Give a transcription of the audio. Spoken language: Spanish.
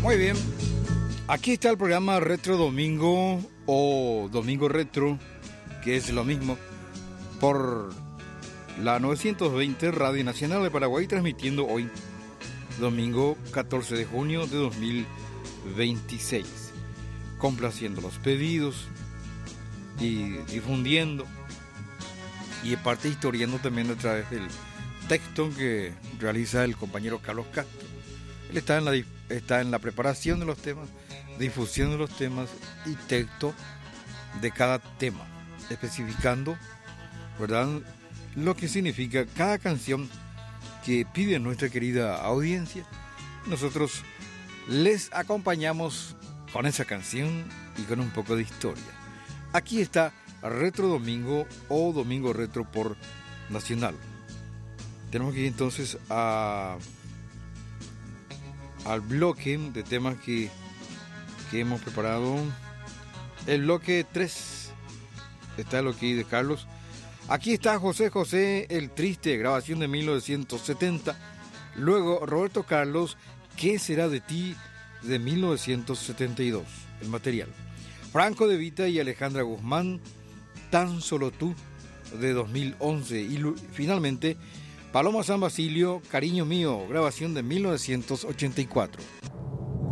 Muy bien, aquí está el programa Retro Domingo o Domingo Retro, que es lo mismo, por la 920 Radio Nacional de Paraguay, transmitiendo hoy, domingo 14 de junio de 2026, complaciendo los pedidos y difundiendo y aparte historiando también a través del texto que realiza el compañero Carlos Castro. Él está en la preparación de los temas, difusión de los temas y texto de cada tema, especificando, ¿verdad?, lo que significa cada canción que pide nuestra querida audiencia. Nosotros les acompañamos con esa canción y con un poco de historia. Aquí está Retro Domingo o Domingo Retro por Nacional. Tenemos que ir entonces al bloque de temas que hemos preparado. El bloque 3 está el bloque de Carlos. Aquí está José José, El Triste, grabación de 1970. Luego Roberto Carlos, ¿Qué será de ti?, de 1972, el material. Franco De Vita y Alejandra Guzmán, Tan solo tú, de 2011. Y finalmente Paloma San Basilio, Cariño mío, grabación de 1984.